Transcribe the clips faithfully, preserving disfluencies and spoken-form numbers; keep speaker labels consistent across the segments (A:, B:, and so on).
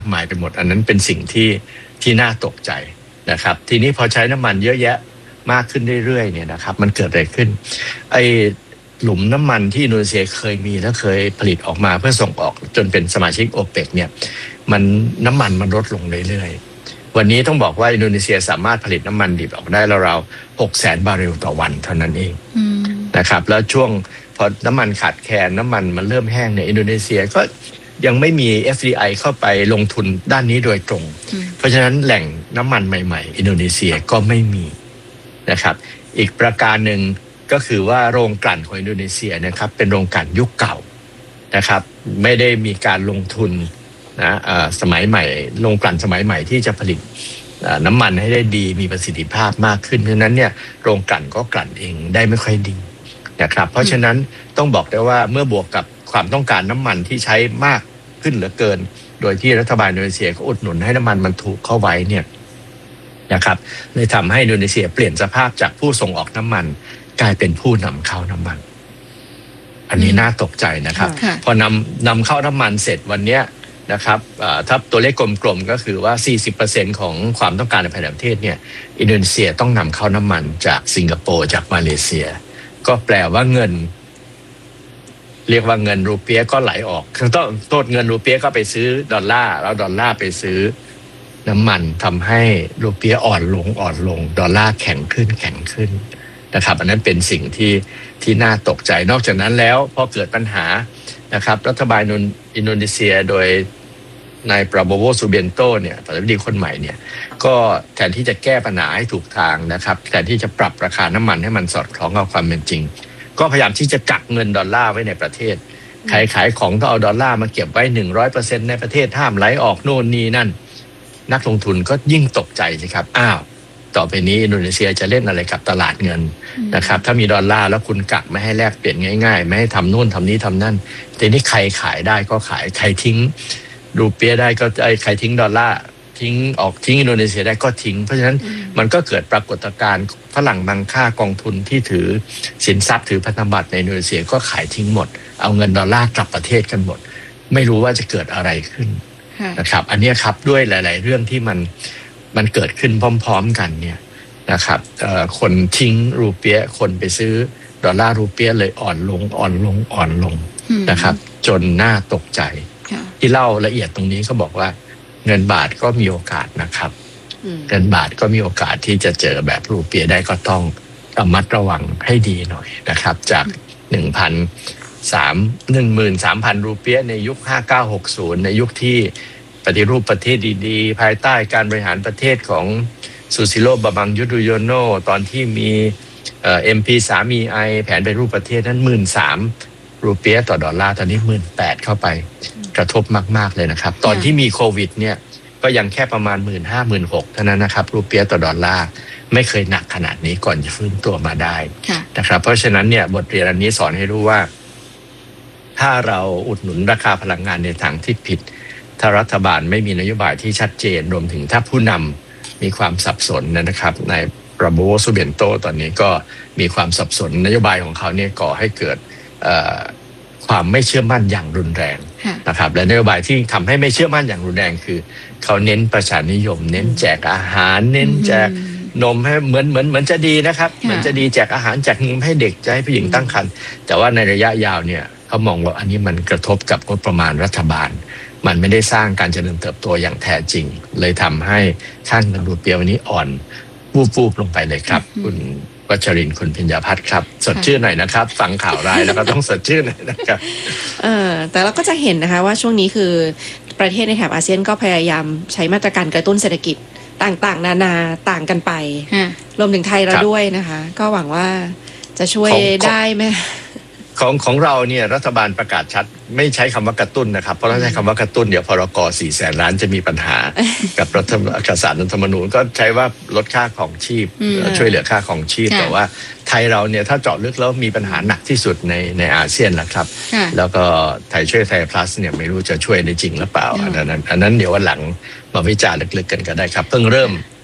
A: หมายไปหมดอันนั้นเป็นสิ่งที่ที่น่าตกใจนะครับทีนี้พอใช้น้ำมันเยอะแยะมากขึ้นเรื่อยๆเนี่ยนะครับมันเกิดอะไรขึ้นไอ้หลุมน้ำมันที่อินโดนีเซียเคยมีและเคยผลิตออกมาเพื่อส่งออกจนเป็นสมาชิกโอเปกเนี่ยมันน้ำมันมันลดลงเรื่อยๆวันนี้ต้องบอกว่าอินโดนีเซียสามารถผลิตน้ำมันดิบออกได้ราวๆหกแสนบาร์เรลต่อวันเท่านั้นเองนะครับแล้วช่วงพอน้ำมันขาดแคลนน้ำมันมันเริ่มแห้งเนี่ยอินโดนีเซียก็ยังไม่มี เอฟ ดี ไอ เข้าไปลงทุนด้านนี้โดยตรงเพราะฉะนั้นแหล่งน้ำมันใหม่ๆอินโดนีเซียก็ไม่มีนะครับอีกประการหนึ่งก็คือว่าโรงกลั่นของอินโดนีเซียนะครับเป็นโรงกลั่นยุคเก่านะครับไม่ได้มีการลงทุนนะสมัยใหม่โรงกลั่นสมัยใหม่ที่จะผลิตน้ำมันให้ได้ดีมีประสิทธิภาพมากขึ้นเพราะฉะนั้นเนี่ยโรงกลั่นก็กลั่นเองได้ไม่ค่อยดีนะครับเพราะฉะนั้นต้องบอกได้ว่าเมื่อบวกกับความต้องการน้ำมันที่ใช้มากขึ้นเหลือเกินโดยที่รัฐบาลอินโดนีเซียก็อุดหนุนให้น้ำมันมันถูกเข้าไว้เนี่ยนะครับเลยทำให้อินโดนีเซียเปลี่ยนสภาพจากผู้ส่งออกน้ำมันกลายเป็นผู้นำเข้าน้ำมันอันนี้น่าตกใจนะครับพอนำนำเข้าน้ำมันเสร็จวันนี้นะครับถ้าตัวเลขกลมๆก็คือว่า สี่สิบเปอร์เซ็นต์ ของความต้องการในภายในประเทศเนี่ยอินโดนีเซียต้องนำเข้าน้ำมันจากสิงคโปร์จากมาเลเซียก็แปลว่าเงินเรียกว่าเงินรูเปียก็ไหลออกคือต้องโทษเงินรูเปียก็ไปซื้อดอลลาร์แล้วดอลลาร์ไปซื้อน้ำมันทำให้รูเปียอ่อนลงอ่อนลงดอลลาร์แข็งขึ้นแข็งขึ้นนะครับอันนั้นเป็นสิ่งที่ที่น่าตกใจนอกจากนั้นแล้วพอเกิดปัญหานะครับรัฐบาลอินโดนีเซียโดยนายปราโบโวซูเบียนโตเนี่ยประธานาธิบดีคนใหม่เนี่ยก็แทนที่จะแก้ปัญหาให้ถูกทางนะครับแทนที่จะปรับราคาน้ำมันให้มันสอดคล้องกับความเป็นจริงก็พยายามที่จะกักเงินดอลลาร์ไว้ในประเทศขายขายของต้องเอาดอลลาร์มาเก็บไว้ หนึ่งร้อยเปอร์เซ็นต์ ในประเทศห้ามไหลออกโน่นนี่นั่นนักลงทุนก็ยิ่งตกใจสิครับอ้าวต่อไปนี้อินโดนีเซียจะเล่นอะไรกับตลาดเงินนะครับถ้ามีดอลลาร์แล้วคุณกักไม่ให้แลกเปลี่ยนง่ายๆไม่ให้ทำโน่นทำนี้ทำนั่นแต่นี่ใครขายได้ก็ขายใครทิ้งรูเปียได้ก็ใครทิ้งดอลลาร์ทิ้งออกทิ้งอินโดนีเซียได้ก็ทิ้งเพราะฉะนั้นมันก็เกิดปรากฏการณ์ฝรั่งบางค่ากองทุนที่ถือสินทรัพย์ถือพันธบัตรในอินโดนีเซียก็ขายทิ้งหมดเอาเงินดอลลาร์กลับประเทศกันหมดไม่รู้ว่าจะเกิดอะไรขึ้นนะครับอันนี้ครับด้วยหลายๆเรื่องที่มันมันเกิดขึ้นพร้อมๆกันเนี่ยนะครับคนทิ้งรูเปียคนไปซื้อดอลลาร์รูเปียเลยอ่อนลงอ่อนลงอ่อนลงนะครับจนน่าตกใจที่เล่าละเอียดตรงนี้ก็บอกว่าเงินบาทก็มีโอกาสนะครับเงินบาทก็มีโอกาสที่จะเจอแบบรูเปียได้ก็ต้องระมัดระวังให้ดีหน่อยนะครับจาก หนึ่งพันสามหมื่นสามพัน รูเปียในยุคห้าเก้าหกศูนย์ในยุคที่ปฏิรูปประเทศดีๆภายใต้การบริหารประเทศของซูซิโลบาบังยุโดโยโนตอนที่มีเอ่อ เอ็ม พี สาม อี ไอ แผนปฏิรูปประเทศนั้น หนึ่งหมื่นสามพัน รูเปียต่อดอลลาร์ตอนนี้ หนึ่งหมื่นแปดพัน เข้าไปกระทบมากๆเลยนะครับตอนที่มีโควิดเนี่ยก็ยังแค่ประมาณ หนึ่งหมื่นห้าพัน หนึ่งหมื่นหกพัน เท่านั้นนะครับรูเปียต่อดอลลาร์ไม่เคยหนักขนาดนี้ก่อนจะฟื้นตัวมาได้นะครับเพราะฉะนั้นเนี่ยบทเรียนอันนี้สอนให้รู้ว่าถ้าเราอุดหนุนราคาพลังงานในทางที่ผิดถ้ารัฐบาลไม่มีนโยบายที่ชัดเจนรวมถึงถ้าผู้นำมีความสับสนนะครับในปราโบโวซูเบียนโตตอนนี้ก็มีความสับสนนโยบายของเขาเนี่ยก่อให้เกิดความไม่เชื่อมั่นอย่างรุนแรงนะครับและนโยบายที่ทำให้ไม่เชื่อมั่นอย่างรุนแรงคือเขาเน้นประชานิยมเน้นแจกอาหารเน้นแจกนมให้เหมือนเหมือนเหมือนจะดีนะครับเหมือนจะดีแจกอาหารแจกนมให้เด็กจะให้ผู้หญิงตั้งครรภ์แต่ว่าในระยะยาวเนี่ยเขามองว่าอันนี้มันกระทบกับงบประมาณรัฐบาลมันไม่ได้สร้างการเจริญเติบโตอย่างแท้จริงเลยทำให้ค่าเงินรูเปียวันนี้อ่อนวูบๆลงไปเลยครับคุณวัชรินทร์คุณพิญญาภัทรครับสดชื่นหน่อยนะครับฟังข่าวร้ายแล้วก็ต้องสดชื่นหน่อยนะครับ
B: เออแต่เราก็จะเห็นนะคะว่าช่วงนี้คือประเทศในแถบอาเซียนก็พยายามใช้มาตรการกระตุ้นเศรษฐกิจต่างๆนานาต่างกันไปรวมถึงไทยเราด้วยนะคะก็หวังว่าจะช่วยได้ไหม
A: ของของเราเนี่ยรัฐบาลประกาศชัดไม่ใช้คำว่ากระตุ้นนะครับเพราะถ้าใช้คำว่ากระตุ้นเดี๋ยวพรกสี่แสนล้านจะมีปัญหากับรัฐกับศาลรัฐธรรมนูญก็ใช้ว่าลดค่าของชีพช่วยเหลือค่าของชีพแต่ว่าไทยเราเนี่ยถ้าเจาะลึกแล้วมีปัญหาหนักที่สุดในในอาเซียนนะครับแล้วก็ไทยช่วยไทย plus เนี่ยไม่รู้จะช่วยได้จริงหรือเปล่าอันนั้นอันนั้นเดี๋ยววันหลังมาวิจารณ์ลึกๆกันก็ได้ครับเพิ่งเริ่ม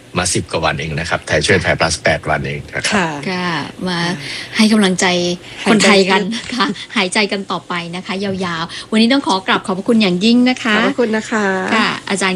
A: มาสิบกว่าวันเองนะครับไทยช่วยไทย plus แปดวันเองนะครับ
C: ค่ะมาให้กำลังใจคนไทยกันค่ะหายใจกันต่อไปนะคะยาวๆวันนี้ต้องขอกราบขอบพระคุณอย่างยิ่งนะคะ
B: ขอบพระคุณนะคะ
C: ค่ะอาจารย์